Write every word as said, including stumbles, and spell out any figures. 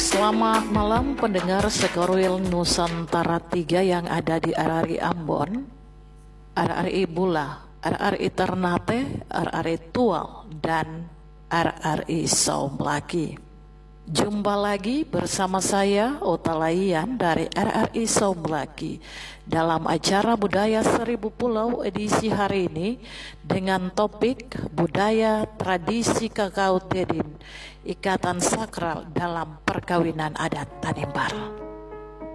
Selamat malam pendengar Sekorwil Nusantara tiga yang ada di R R I Ambon, R R I Bula, R R I Ternate, R R I Tual, dan R R I Saumlaki. Jumpa lagi bersama saya Otalaian dari R R I Saumlaki dalam acara Budaya Seribu Pulau edisi hari ini dengan topik Budaya Tradisi Kakao Tedin, Ikatan Sakral dalam Perkawinan Adat Tanimbar.